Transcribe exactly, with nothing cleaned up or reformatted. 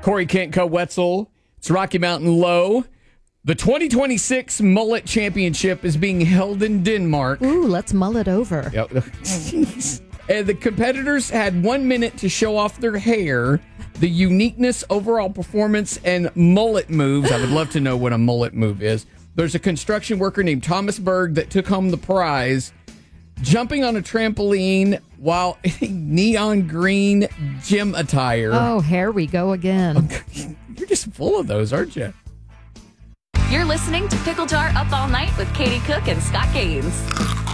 Corey Kentco Wetzel. It's Rocky Mountain Low. The twenty twenty-six Mullet Championship is being held in Denmark. Ooh, let's mull it over. Yep. And the competitors had one minute to show off their hair, the uniqueness, overall performance, and mullet moves. I would love to know what a mullet move is. There's a construction worker named Thomas Berg that took home the prize, jumping on a trampoline while in neon green gym attire. Oh, here we go again. You're just full of those, aren't you? You're listening to Pickle Jar Up All Night with Katie Cook and Scott Gaines.